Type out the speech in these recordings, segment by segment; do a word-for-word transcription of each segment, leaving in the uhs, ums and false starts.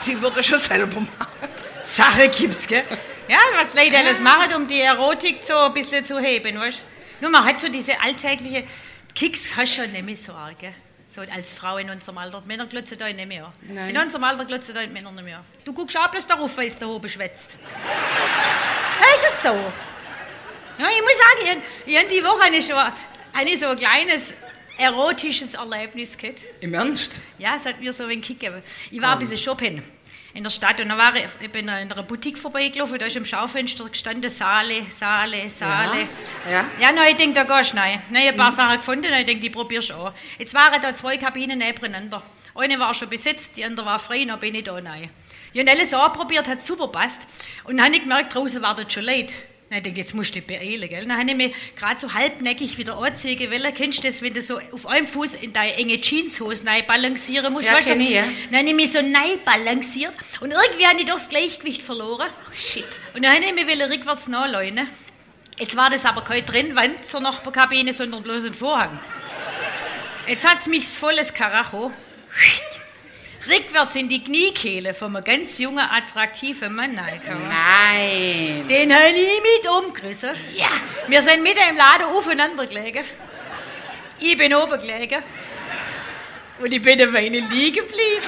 Die würde ich schon selber machen. Sache gibt's, gell? Ja, was Leute alles machen, um die Erotik so ein bisschen zu heben, weißt du? Nur man hat so diese alltägliche Kicks, hast du schon nicht mehr so arg, gell? So als Frau in unserem Alter. Die Männer glotzen da nicht mehr. Nein. In unserem Alter glotzen da die Männer nicht mehr. Du guckst auch bloß darauf, weil es da oben schwätzt. Ja, ist es so. Ja, ich muss sagen, ich, ich habe die Woche eine, schon, eine so ein kleines erotisches Erlebnis gehabt. Im Ernst? Ja, es hat mir so ein Kick gegeben. Ich war ein bisschen shoppen in der Stadt und dann war ich, ich bin in einer Boutique vorbeigelaufen, da ist im Schaufenster gestanden Saale, Saale, Saale. Ja, ja. Ja, na, ich denke, da gehst du rein. Dann habe ich ein paar mhm. Sachen gefunden, dann ich denke, die probierst du auch. Jetzt waren da zwei Kabinen nebeneinander. Eine war schon besetzt, die andere war frei, dann bin ich da rein. Ich habe alles anprobiert, hat super gepasst. Und dann habe ich gemerkt, draußen war das schon leid. Dann denke ich, jetzt musst du dich beeilen, gell? Dann habe ich mich gerade so halbneckig wieder anziehen wollen. Kennst du das, wenn du so auf einem Fuß in deine enge Jeanshose rein balancieren musst? Ja, kenn ich, ja. Dann habe ich mich so rein balanciert und irgendwie habe ich doch das Gleichgewicht verloren. Oh, shit. Und dann habe ich mich rückwärts nachleunen. Jetzt war das aber keine Trennwand zur Nachbarkabine, sondern bloß ein Vorhang. Jetzt hat es mich volles Karacho. Rückwärts in die Kniekehle von einem ganz jungen, attraktiven Mann reingekommen. Nein. Den habe ich mit umgerissen. Ja. Wir sind mitten im Laden aufeinander gelegen. Ich bin oben gelegen. Und ich bin eine Weile liegen geblieben.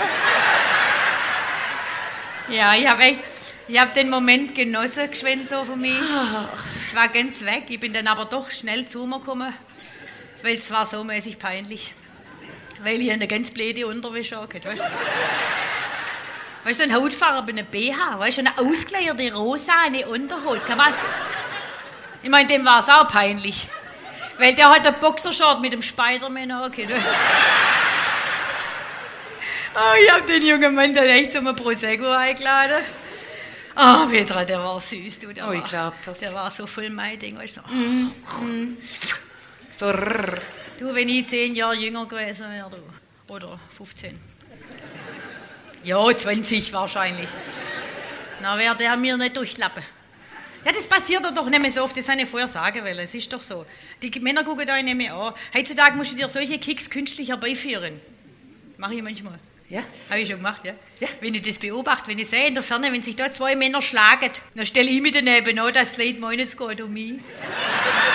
Ja, ich habe echt, ich habe den Moment genossen, geschwind so von mir. Ich war ganz weg. Ich bin dann aber doch schnell zu mir gekommen. Weil es war so mäßig peinlich. Weil ich eine ganz blöde Unterwäsche hatte, weißt du? Weißt du, ein hautfarbener B H, weißt du, eine ausgeleierte rosane Unterhose. Kann man... Ich meine, dem war es auch peinlich. Weil der hat einen Boxershort mit dem Spider-Man angehabt. Oh, ich hab den jungen Mann dann echt zum Prosecco eingeladen. Oh, Petra, der war süß, du. Der oh, ich war, glaub das. Der war so voll mein Ding, weißt du. Mm, mm. So rrr. Du, wenn ich zehn Jahre jünger gewesen wäre, du. Oder fünfzehn. Ja, zwanzig wahrscheinlich. Na, wäre der mir nicht durchlappen. Ja, das passiert doch nicht mehr so oft, das kann ich vorher sagen, weil es ist doch so. Die Männer gucken da nicht mehr an. Heutzutage musst du dir solche Kicks künstlich herbeiführen. Das mache ich manchmal. Ja? Habe ich schon gemacht, ja? Ja. Wenn ich das beobachte, wenn ich sehe in der Ferne, wenn sich da zwei Männer schlagen, dann stelle ich mich daneben an, dass die Leute meinen, es geht um mich.